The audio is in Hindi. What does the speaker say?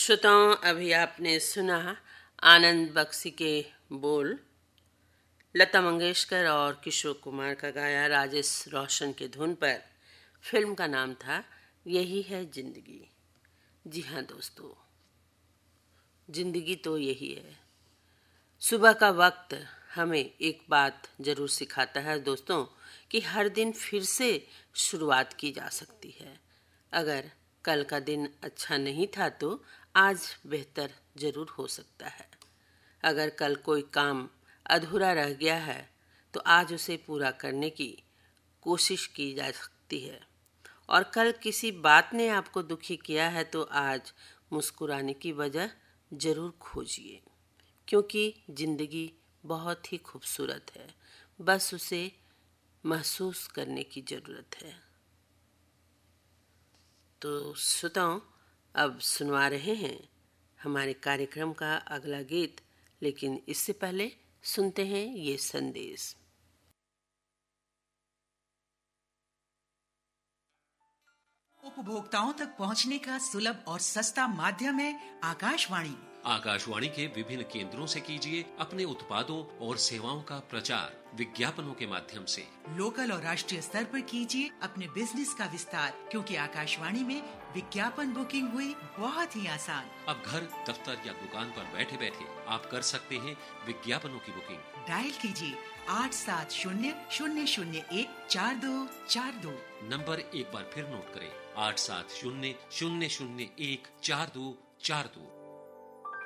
श्रोताओं, अभी आपने सुना आनंद बख्शी के बोल, लता मंगेशकर और किशोर कुमार का गाया राजेश रोशन के धुन पर। फिल्म का नाम था यही है जिंदगी। जी हाँ दोस्तों, जिंदगी तो यही है। सुबह का वक्त हमें एक बात जरूर सिखाता है दोस्तों कि हर दिन फिर से शुरुआत की जा सकती है। अगर कल का दिन अच्छा नहीं था तो आज बेहतर जरूर हो सकता है। अगर कल कोई काम अधूरा रह गया है तो आज उसे पूरा करने की कोशिश की जा सकती है। और कल किसी बात ने आपको दुखी किया है तो आज मुस्कुराने की वजह जरूर खोजिए, क्योंकि जिंदगी बहुत ही खूबसूरत है, बस उसे महसूस करने की ज़रूरत है। तो श्रोताओं, अब सुनवा रहे हैं हमारे कार्यक्रम का अगला गीत, लेकिन इससे पहले सुनते हैं ये संदेश। उपभोक्ताओं तक पहुंचने का सुलभ और सस्ता माध्यम है आकाशवाणी। आकाशवाणी के विभिन्न केंद्रों से कीजिए अपने उत्पादों और सेवाओं का प्रचार विज्ञापनों के माध्यम से। लोकल और राष्ट्रीय स्तर पर कीजिए अपने बिजनेस का विस्तार, क्योंकि आकाशवाणी में विज्ञापन बुकिंग हुई बहुत ही आसान। अब घर, दफ्तर या दुकान पर बैठे बैठे आप कर सकते हैं विज्ञापनों की बुकिंग। डायल कीजिए 8700014242। नंबर एक बार फिर नोट करें, 8700014242।